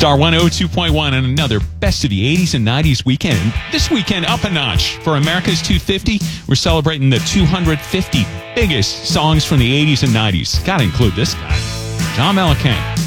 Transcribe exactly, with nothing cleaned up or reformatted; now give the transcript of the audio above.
Star one oh two point one and another Best of the eighties and nineties weekend. And this weekend, up a notch for America's two fifty. We're celebrating the two hundred fifty biggest songs from the eighties and nineties. Got to include this guy, John Mellencamp.